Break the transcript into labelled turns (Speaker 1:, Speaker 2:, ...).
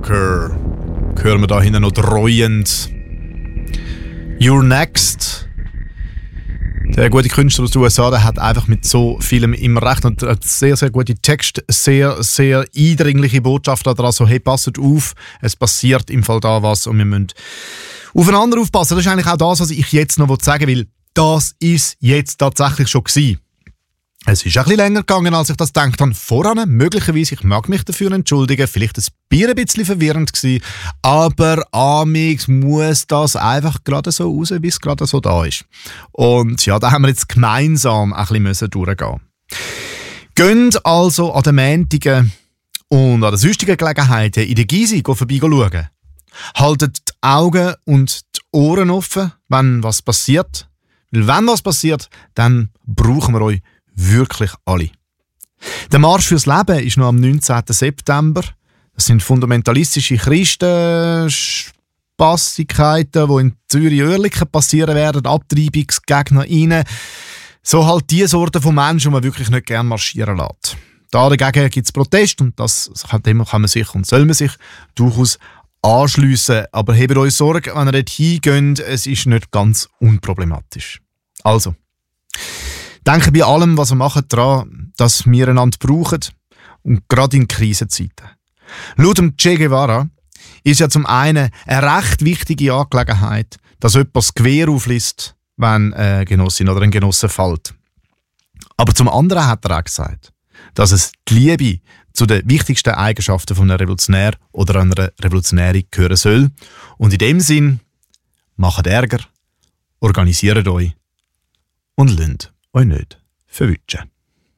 Speaker 1: Walker. Hören wir da hinten noch dreuend. You're Next. Der gute Künstler aus den USA, der hat einfach mit so vielem immer recht und hat sehr, sehr gute Texte, sehr, sehr eindringliche Botschaften daran. So, hey, passt auf, es passiert im Fall da was und wir müssen aufeinander aufpassen. Das ist eigentlich auch das, was ich jetzt noch sagen will. Das ist jetzt tatsächlich schon gewesen. Es ist ein bisschen länger gegangen, als ich das gedacht habe. Voran, möglicherweise, ich mag mich dafür entschuldigen, vielleicht ein bisschen verwirrend gewesen, aber amix muss das einfach gerade so raus, wie es gerade so da ist. Und ja, da haben wir jetzt gemeinsam ein bisschen durchgehen. Geht also an den Montagen und an den sonstigen Gelegenheiten in der Gysi vorbeischauen. Haltet die Augen und die Ohren offen, wenn was passiert. Weil wenn was passiert, dann brauchen wir euch wirklich alle. Der Marsch fürs Leben ist noch am 19. September. Das sind fundamentalistische Christen-Spassigkeiten, die in Zürich-Oerlikon passieren werden, Abtreibungsgegner rein. So halt die Sorte von Menschen, die man wirklich nicht gerne marschieren lässt. Dagegen gibt es Protest und das kann man sich und soll man sich durchaus anschliessen. Aber hebt euch Sorge, wenn ihr dort hingeht, es ist nicht ganz unproblematisch. Also, denke bei allem, was wir machen, daran, dass wir einander brauchen und gerade in Krisenzeiten. Laut dem Che Guevara ist ja zum einen eine recht wichtige Angelegenheit, dass jemand das Gewehr aufliest, wenn eine Genossin oder ein Genosse fällt. Aber zum anderen hat er auch gesagt, dass es die Liebe zu den wichtigsten Eigenschaften von einem Revolutionär oder einer Revolutionärin gehören soll. Und in dem Sinn, macht Ärger, organisiert euch und lasst euch nicht verwutschen.